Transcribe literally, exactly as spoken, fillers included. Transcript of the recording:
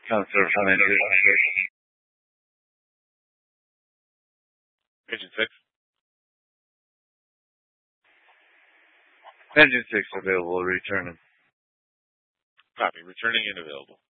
Conserve from engine. Engine six. Engine six available, returning. Copy. Returning and available.